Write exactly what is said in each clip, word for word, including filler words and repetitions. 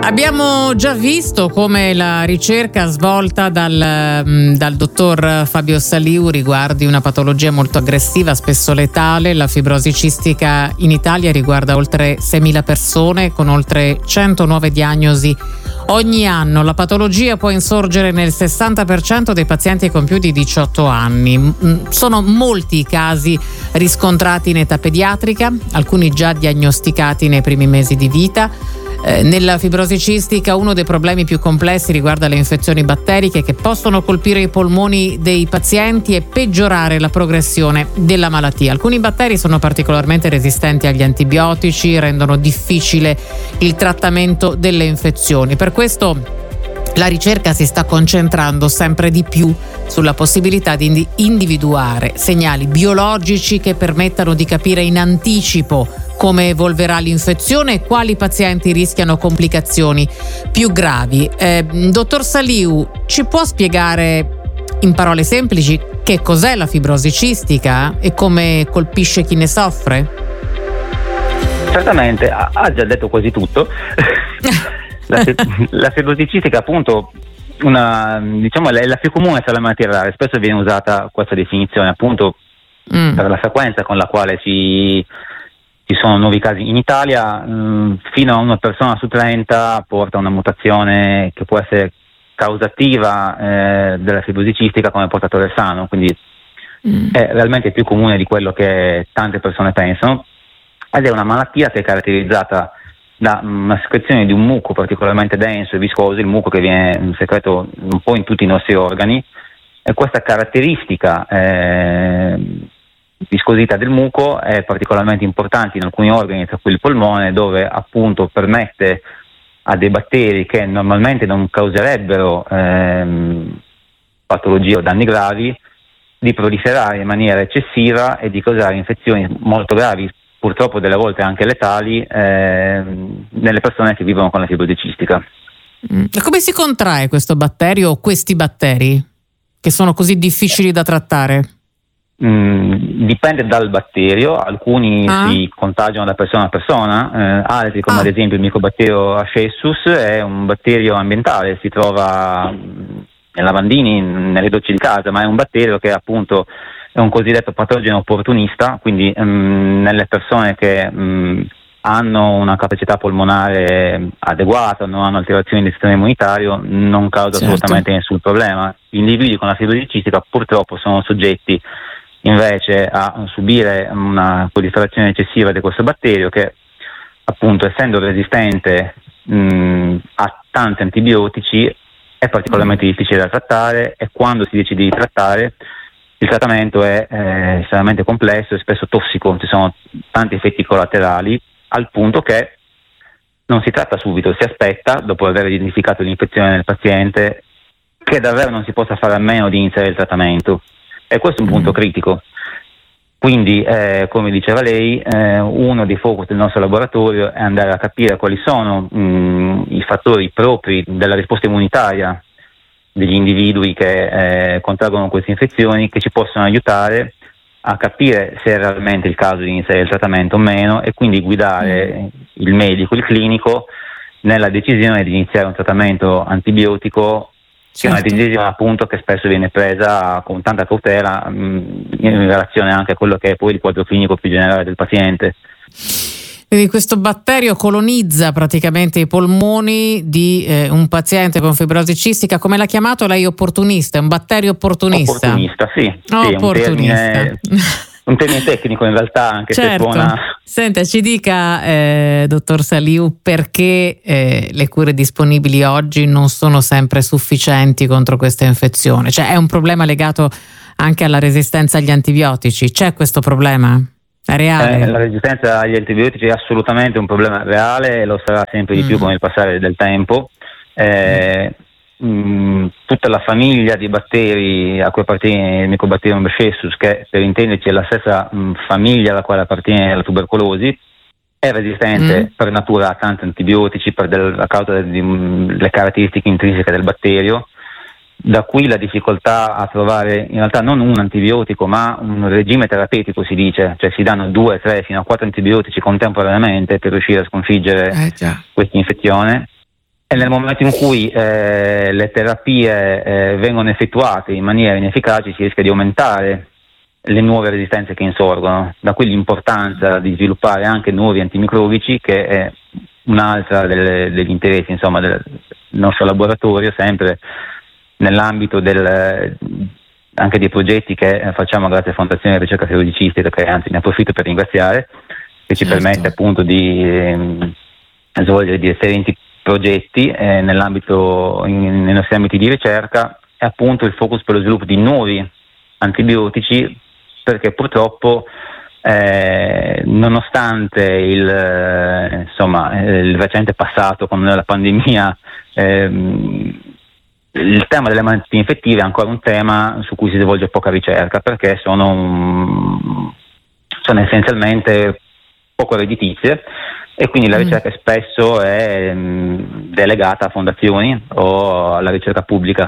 Abbiamo già visto come la ricerca svolta dal, dal dottor Fabio Saliu riguardi una patologia molto aggressiva, spesso letale. La fibrosi cistica in Italia riguarda oltre seimila persone, con oltre cento nuove diagnosi ogni anno. La patologia può insorgere nel sessanta per cento dei pazienti con più di diciotto anni. Sono molti i casi riscontrati in età pediatrica, alcuni già diagnosticati nei primi mesi di vita. Eh, nella fibrosi cistica uno dei problemi più complessi riguarda le infezioni batteriche che possono colpire i polmoni dei pazienti e peggiorare la progressione della malattia. Alcuni batteri sono particolarmente resistenti agli antibiotici, rendono difficile il trattamento delle infezioni. Per questo la ricerca si sta concentrando sempre di più sulla possibilità di individuare segnali biologici che permettano di capire in anticipo come evolverà l'infezione e quali pazienti rischiano complicazioni più gravi. Eh, dottor Saliu, ci può spiegare in parole semplici che cos'è la fibrosi cistica e come colpisce chi ne soffre? Certamente, ha già detto quasi tutto. La, la fibrosi cistica, appunto, una, diciamo, è la più comune tra le malattie rare. Spesso viene usata questa definizione, appunto, mm. per la frequenza con la quale si, ci sono nuovi casi. In Italia, mh, fino a una persona su trenta porta una mutazione che può essere causativa eh, della fibrosi cistica come portatore sano, quindi mm. è realmente più comune di quello che tante persone pensano, ed è una malattia che è caratterizzata da una secrezione di un muco particolarmente denso e viscoso, il muco che viene secreto un po' in tutti i nostri organi, e questa caratteristica eh, viscosità del muco è particolarmente importante in alcuni organi, tra cui il polmone, dove appunto permette a dei batteri che normalmente non causerebbero ehm, patologie o danni gravi di proliferare in maniera eccessiva e di causare infezioni molto gravi, purtroppo delle volte anche letali, eh, nelle persone che vivono con la fibrosi cistica. Mm. E come si contrae questo batterio o questi batteri che sono così difficili da trattare? Mm, dipende dal batterio, alcuni ah. si contagiano da persona a persona, eh, altri come ah. ad esempio il micobatterio Ascessus è un batterio ambientale, si trova nei lavandini, nelle docce di casa, ma è un batterio che appunto è un cosiddetto patogeno opportunista, quindi um, nelle persone che um, hanno una capacità polmonare adeguata, non hanno alterazioni del sistema immunitario, non causa certo. assolutamente nessun problema. Gli individui con la fibrosi cistica purtroppo sono soggetti invece a subire una proliferazione eccessiva di questo batterio che, appunto, essendo resistente um, a tanti antibiotici, è particolarmente mm. difficile da trattare, e quando si decide di trattare il trattamento è eh, estremamente complesso e spesso tossico, ci sono tanti effetti collaterali, al punto che non si tratta subito, si aspetta, dopo aver identificato l'infezione nel paziente, che davvero non si possa fare a meno di iniziare il trattamento, e questo è un punto critico. Quindi, eh, come diceva lei, eh, uno dei focus del nostro laboratorio è andare a capire quali sono mh, i fattori propri della risposta immunitaria degli individui che eh, contraggono queste infezioni, che ci possono aiutare a capire se è realmente il caso di iniziare il trattamento o meno, e quindi guidare il medico, il clinico, nella decisione di iniziare un trattamento antibiotico, certo. che è una decisione appunto che spesso viene presa con tanta cautela mh, in relazione anche a quello che è poi il quadro clinico più generale del paziente. Quindi questo batterio colonizza praticamente i polmoni di eh, un paziente con fibrosi cistica. Come l'ha chiamato lei? Opportunista? È un batterio opportunista? Opportunista, sì. Oh, sì opportunista. Un termine, un termine tecnico in realtà, anche certo. se suona... Senta, ci dica, eh, dottor Saliu, perché eh, le cure disponibili oggi non sono sempre sufficienti contro questa infezione? Cioè, è un problema legato anche alla resistenza agli antibiotici? C'è questo problema? È reale? Eh, la resistenza agli antibiotici è assolutamente un problema reale e lo sarà sempre di mm. più con il passare del tempo. Eh, mh, tutta la famiglia di batteri a cui appartiene il Mycobacterium ascessus, che per intenderci è la stessa mh, famiglia alla quale appartiene la tubercolosi, è resistente mm. per natura a tanti antibiotici per del, a causa delle caratteristiche intrinseche del batterio. Da qui la difficoltà a trovare in realtà non un antibiotico ma un regime terapeutico, si dice, cioè si danno due, tre fino a quattro antibiotici contemporaneamente per riuscire a sconfiggere eh, questa infezione. E nel momento in cui eh, le terapie eh, vengono effettuate in maniera inefficace, si rischia di aumentare le nuove resistenze che insorgono. Da qui l'importanza di sviluppare anche nuovi antimicrobici, che è un'altra delle, degli interessi, insomma, del nostro laboratorio, sempre nell'ambito del, anche dei progetti che facciamo grazie alla Fondazione Ricerca Serogicistica, che anzi ne approfitto per ringraziare, che ci certo. permette appunto di eh, svolgere differenti progetti eh, nell'ambito, in, nei nostri ambiti di ricerca, è appunto il focus per lo sviluppo di nuovi antibiotici, perché purtroppo eh, nonostante il, eh, insomma, il recente passato con la pandemia, ehm, il tema delle malattie infettive è ancora un tema su cui si svolge poca ricerca, perché sono, um, sono essenzialmente poco redditizie, e quindi la ricerca mm. spesso è um, delegata a fondazioni o alla ricerca pubblica.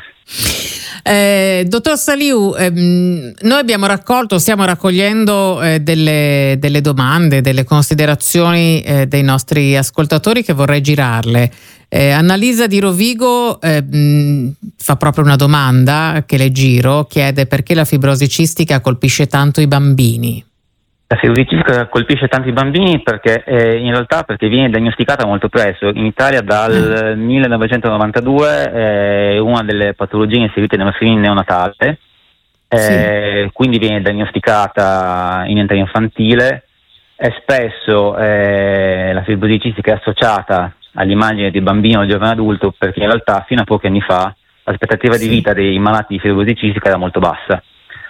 Eh, dottor Saliu, ehm, noi abbiamo raccolto, stiamo raccogliendo eh, delle, delle domande, delle considerazioni eh, dei nostri ascoltatori che vorrei girarle. Eh, Annalisa di Rovigo eh, mh, fa proprio una domanda che le giro, chiede perché la fibrosi cistica colpisce tanto i bambini. La fibrosi cistica colpisce tanto i bambini perché eh, in realtà perché viene diagnosticata molto presto. In Italia dal mm. millenovecentonovantadue è una delle patologie inserite nello screening neonatale, eh, sì. quindi viene diagnosticata in età infantile, e spesso eh, la fibrosi cistica è associata all'immagine di bambino o giovane adulto, perché in realtà fino a pochi anni fa l'aspettativa sì. di vita dei malati di fibrosi cistica era molto bassa.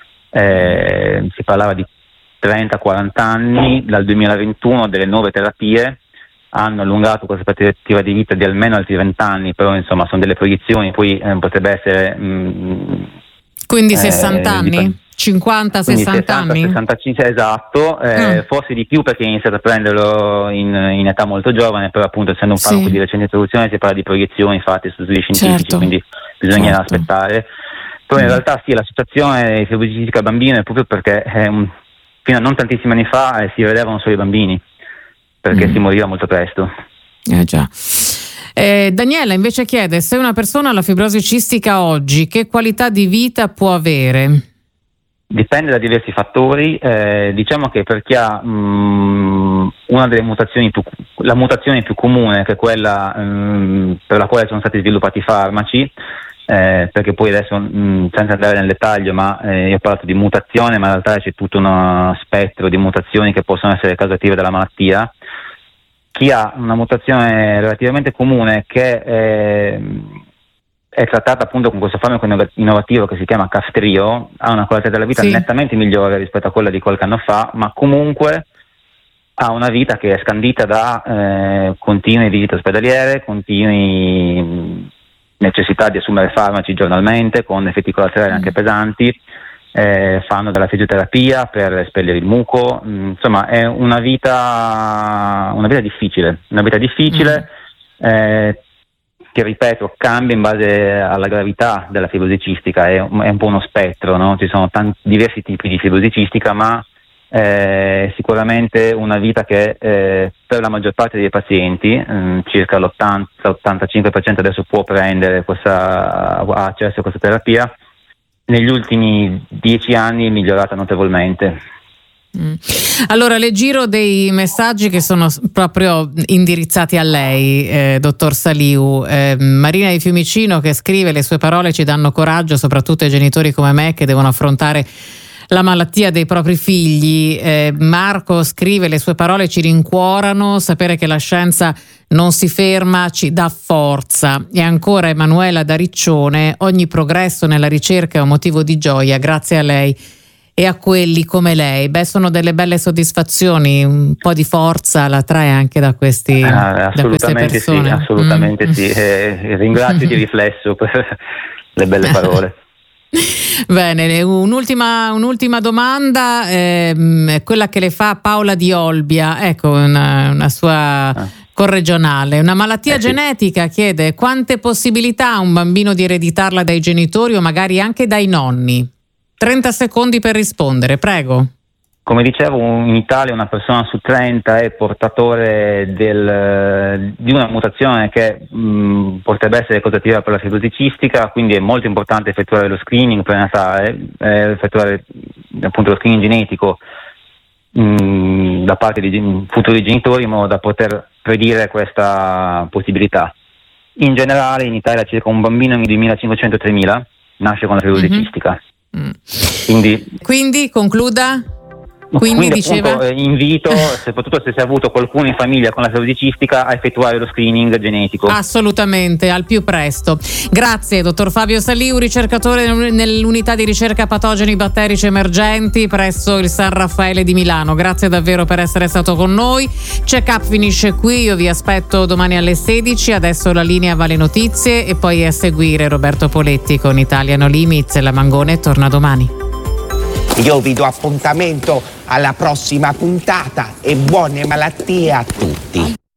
Eh, si parlava di trenta quaranta anni. Dal duemilaventuno delle nuove terapie hanno allungato questa aspettativa di vita di almeno altri venti anni, però insomma sono delle proiezioni, poi eh, potrebbe essere mh, quindi sessanta eh, anni? cinquanta sessanta anni? sessantacinque, esatto, eh, mm. forse di più perché è iniziato a prenderlo in, in età molto giovane, però appunto essendo un farmaco sì. di recente introduzione si parla di proiezioni fatte su studi scientifici, certo. quindi bisogna certo. aspettare. Però mm. in realtà sì, la situazione di fibrosi cistica bambino è proprio perché è un fino a non tantissimi anni fa eh, si vedevano solo i bambini, perché mm. si moriva molto presto. Eh già. Eh, Daniela invece chiede: se una persona ha la fibrosi cistica oggi, che qualità di vita può avere? Dipende da diversi fattori. Eh, diciamo che per chi ha mh, una delle mutazioni più, la mutazione più comune, che è quella mh, per la quale sono stati sviluppati i farmaci, Eh, perché poi adesso mh, senza andare nel dettaglio, ma eh, io ho parlato di mutazione, ma in realtà c'è tutto uno spettro di mutazioni che possono essere causative della malattia. Chi ha una mutazione relativamente comune che eh, è trattata appunto con questo farmaco innovativo che si chiama Kaftrio ha una qualità della vita sì. nettamente migliore rispetto a quella di qualche anno fa, ma comunque ha una vita che è scandita da eh, continue visite ospedaliere, continui necessità di assumere farmaci giornalmente con effetti collaterali mm. anche pesanti, eh, fanno della fisioterapia per espellere il muco, mm, insomma è una vita una vita difficile, una vita difficile mm. eh, che ripeto cambia in base alla gravità della fibrosi cistica, è un, è un po' uno spettro, no? Ci sono tanti diversi tipi di fibrosi cistica, ma Eh, sicuramente una vita che eh, per la maggior parte dei pazienti, eh, circa l'ottanta ottantacinque per cento adesso può prendere questa, ha accesso a questa terapia, negli ultimi dieci anni è migliorata notevolmente. Mm. Allora le giro dei messaggi che sono proprio indirizzati a lei, eh, dottor Saliu. eh, Marina di Fiumicino che scrive: le sue parole ci danno coraggio soprattutto ai genitori come me che devono affrontare la malattia dei propri figli. eh, Marco scrive: le sue parole ci rincuorano, sapere che la scienza non si ferma ci dà forza. E ancora Emanuela da Riccione: ogni progresso nella ricerca è un motivo di gioia, grazie a lei e a quelli come lei. Beh, sono delle belle soddisfazioni, un po' di forza la trae anche da questi ah, da queste persone. Sì, assolutamente mm. sì, eh, ringrazio di riflesso per le belle parole. Bene, un'ultima, un'ultima domanda, ehm, quella che le fa Paola di Olbia, ecco una, una sua ah. corregionale. Una malattia eh sì. genetica, chiede: quante possibilità ha un bambino di ereditarla dai genitori o magari anche dai nonni? trenta secondi per rispondere, prego. come dicevo, in Italia una persona su trenta è portatore del, di una mutazione che mh, potrebbe essere causativa per la fibrosi cistica, quindi è molto importante effettuare lo screening prenatale, eh, effettuare appunto lo screening genetico mh, da parte di futuri genitori in modo da poter predire questa possibilità. In generale in Italia circa un bambino ogni duemilacinquecento tremila nasce con la fibrosi mm-hmm. cistica. Mm. Quindi, Quindi concluda? Quindi, Quindi diceva appunto, eh, invito, soprattutto se si è avuto qualcuno in famiglia con la fibrosi cistica, a effettuare lo screening genetico. Assolutamente, al più presto. Grazie, dottor Fabio Saliu, ricercatore nell'unità di ricerca patogeni batterici emergenti presso il San Raffaele di Milano. Grazie davvero per essere stato con noi. Check Up finisce qui, io vi aspetto domani alle sedici. Adesso la linea va alle notizie e poi a seguire Roberto Poletti con Italia No Limits. La Mangone torna domani. Io vi do appuntamento alla prossima puntata e buone malattie a tutti.